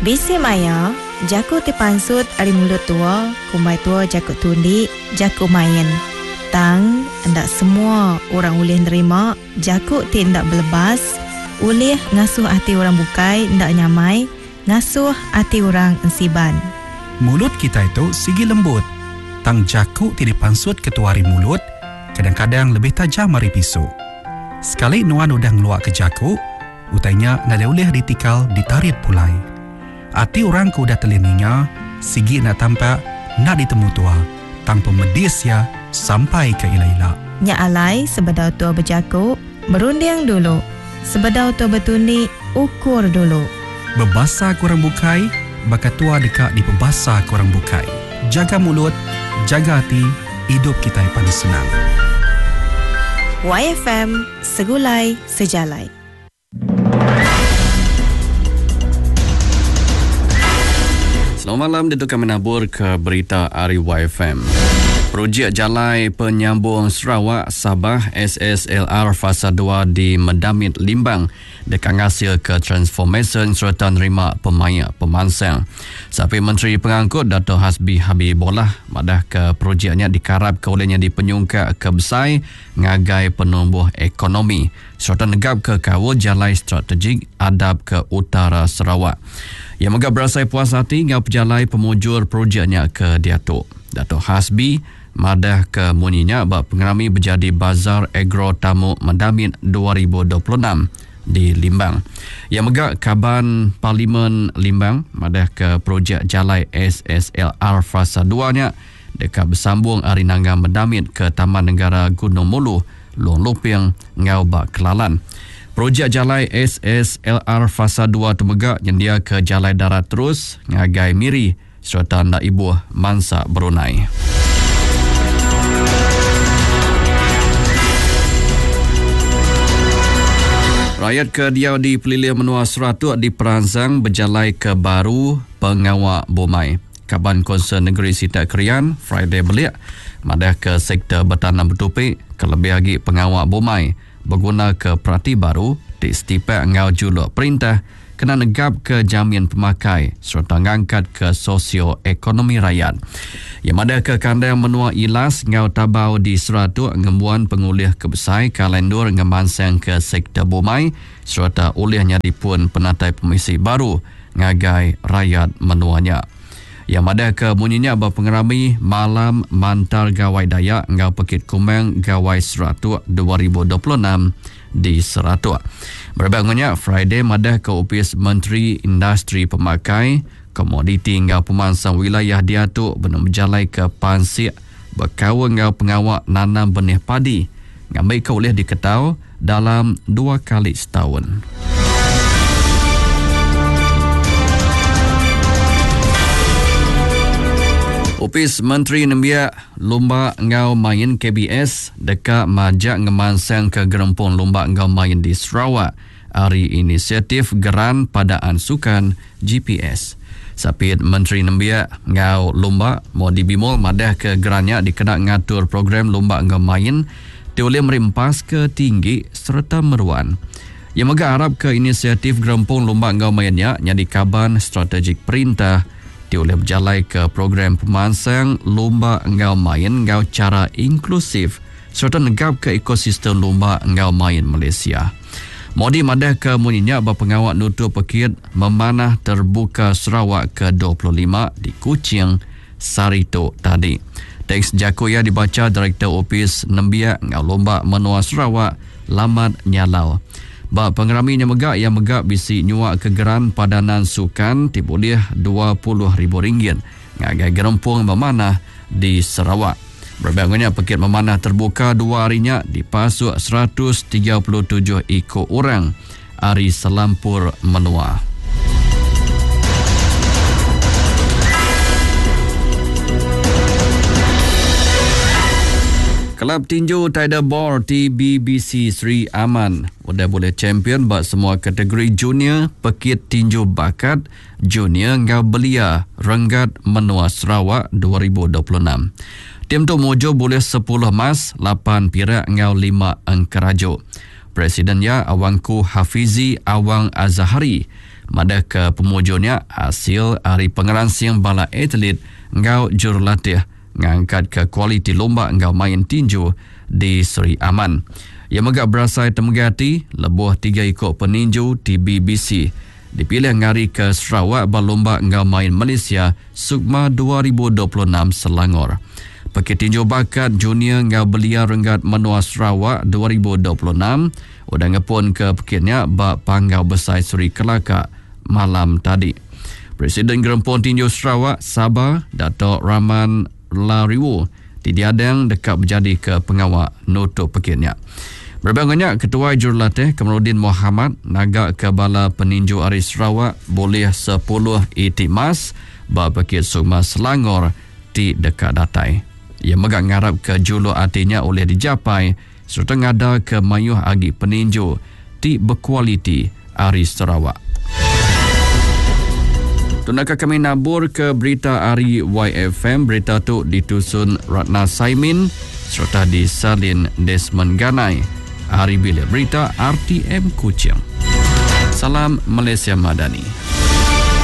Bisi maya, jaku tipansut ari mulut tua, kumbai tua jaku tundi, jaku main. Tang, hendak semua orang boleh nerima, jaku tidak berlebas, boleh ngasuh hati orang bukai, hendak nyamai, ngasuh hati orang ensiban. Mulut kita itu sigi lembut. Tang jaku tidak pansut ketuari mulut, kadang-kadang lebih tajam dari pisau. Sekali nuan udah ngeluak ke jaku, utainya nak boleh ditikal ditarit pulai. Hati orang ku udah telininya, sigi nak tampak nak ditemu tua, tang pemedis ya sampai ke ila-ila. Nya alai sebedau tua berjaku, berunding dulu. Sebedau tua bertundi, ukur dulu. Bebasa korang bukai, bakat tua dekat di pebasa korang bukai. Jaga mulut, jaga hati, hidup kita yang paling senang. YFM, segulai sejalai. Selamat malam, itu kami menabur ke berita Ari YFM. Projek Jalai Penyambung Sarawak Sabah SSLR Fasa 2 di Mendamit Limbang dekat hasil ke transformation serta nerima pemansang. Sapi Menteri Pengangkut Dato' Hasbi Habibullah madah ke projeknya dikarap ke olehnya di penyungkak ke Besai ngagai penumbuh ekonomi serta negap ke kawal jalai strategik adab ke utara Sarawak. Yang megap berasai puas hati ngau pejalai pemujur projeknya ke Datuk. Dato' Hasbi madah ke munyinya bak pengerami berjadi Bazar Agro Tamu Mendamit 2026 di Limbang. Yang megak Kaban Parlimen Limbang madah ke projek jalai SSLR Fasa 2-nya dekat bersambung Ari Nangga Mendamit ke Taman Negara Gunung Mulu, Long Luping, ngau bak Kelalan. Projek jalai SSLR Fasa 2 tu megak nyendia ke jalai darat terus ngagai Miri serta nak ibu Mansa Brunei. Rakyat ke Diau di Pelilih Menua Seratuk di perangsang berjalai ke baru pengawak bomai. Kaban Konsen Negeri Sitat Krian, Friday belik, madah ke sektor bertanam bertupik, kelebih lagi pengawak bomai, berguna ke perati baru, di setiap ngau juluk perintah, kena negap ke jamian pemakai, serta ngangkat ke sosioekonomi rakyat. Yang ada ke kandang menua ilas ngau tabau di Seratuk ngembuan pengulih ke Besai kalendur ngemansang ke sektor bomai, serta olehnya dipun penatai pemisi baru ngagai rakyat menuanya. Yang ada ke munyinya berpengerami malam mantar gawai Dayak ngau Pekit Kumang gawai Seratuk 2026 di Seratuk. Berbangunnya Friday madah ke Opis Menteri Industri Pemakai, Komoditi ngau Pemansang Wilayah Diatuk benar berjalai ke Pansik berkawan ngau pengawak nanam benih padi ngambil ke oleh diketau dalam 2 kali setahun. Opis Menteri Nembiak Lomba Ngau Main KBS dekat majak ngemansang ke Gerempung Lomba Ngau Main di Sarawak hari inisiatif Geran Padaan Sukan GPS. Sapit Menteri Nembiak Ngau Lomba mau dibimul madah ke gerannya dikenak ngatur program Lomba Ngau Main dioleh merimpas ke tinggi serta meruan. Yang megah harap ke inisiatif Gerempung Lomba Ngau Mainnya nyadi kaban strategik perintah dioleh berjalai ke program pemansang Lomba Ngau Main ngau cara inklusif serta negap ke ekosistem Lomba Ngau Main Malaysia. Modi madah ke munyinya berpengawak nutur pekit memanah terbuka Sarawak ke-25 di Kuching, Sarito tadi. Teks Jakoya dibaca Direktur Opis Nembiak Ngau Lomba Menua Sarawak, Lamat Nyalau. Bak pengeraminya megak yang megak bisi nyuak kegeran padanan sukan tiboleh RM20,000 ngagai gerempung memanah di Sarawak. Berbangunnya pekit memanah terbuka 2 harinya dipasuk 137 ekor orang hari selampur menua. Kelab tinju Tidal Ball TBBC Sri Aman udah boleh champion buat semua kategori junior, pekit tinju bakat, junior ngau belia, Renggat Menua Sarawak 2026. Tim tu mojo boleh 10 emas, 8 perak ngau 5 angkarajo. Presidennya Awangku Hafizi Awang Azahari Mada ke pemujurnya hasil hari pengeransiang bala atlet ngau jurulatih ngangkat ke kualiti lomba ngau main tinju di Seri Aman. Ia megak berasai temegati lebuh 3 ikut peninju di BBC dipilih ngari ke Sarawak berlomba ngau main Malaysia Sukma 2026 Selangor. Pekit tinju bakat junior ngau belia Renggat Menua Sarawak 2026 udah ngepun ke pekitnya bak panggau besar Seri Kelakar malam tadi. Presiden Gerempun Tinju Sarawak Sabah Dato' Rahman Lariwu didiadang dekat menjadi ke pengawal nutup pekitnya. Berbangunnya Ketua Jurulatih Kamarudin Muhammad nagak ke bala peninju Ari Sarawak boleh 10 itimas bak pekit Sukma Selangor di dekat datai. Ia megak ngarap ke julu artinya oleh dijapai serta ngada ke mayuh agi peninju di berkualiti Ari Sarawak. Tunakah kami nabur ke berita Ari YFM. Berita tu ditusun Ratna Saimin serta disalin Desmond Ganai. Hari bila berita RTM Kuching. Salam Malaysia Madani.